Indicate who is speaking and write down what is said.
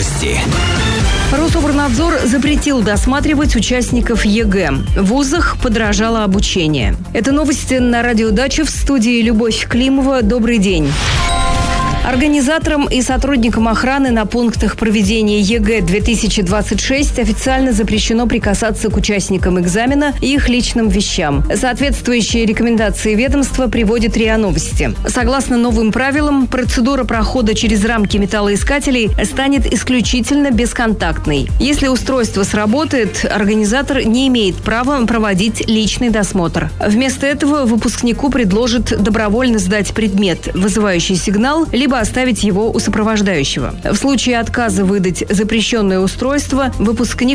Speaker 1: Новости.
Speaker 2: Рособорнадзор запретил досматривать участников ЕГЭ. В вузах подорожало обучение. Это новости на радио «Дача», в студии Любовь Климова. Добрый день. Организаторам и сотрудникам охраны на пунктах проведения ЕГЭ-2026 официально запрещено прикасаться к участникам экзамена и их личным вещам. Соответствующие рекомендации ведомства приводит РИА Новости. Согласно новым правилам, процедура прохода через рамки металлоискателей станет исключительно бесконтактной. Если устройство сработает, организатор не имеет права проводить личный досмотр. Вместо этого выпускнику предложат добровольно сдать предмет, вызывающий сигнал, либо оставить его у сопровождающего. В случае отказа выдать запрещенное устройство, выпускник